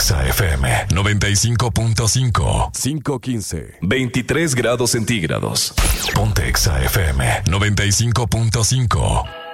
Exa FM 95.5. 5:15. 23 grados centígrados. Ponte Exa FM 95.5.